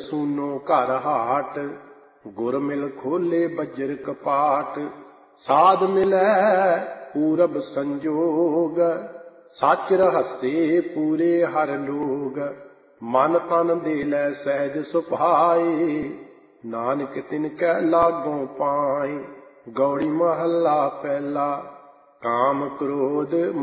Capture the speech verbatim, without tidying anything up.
सूनो घर हाट। गुर मिल खोले बजर कपाट। साध मिलै पूरब संजोग। सच रहसे पूरे हर लोग। मन तन दे लै सहज सुभाए। नानक तिनकै लागों पाए। गौड़ी महला पहला। काम क्रोध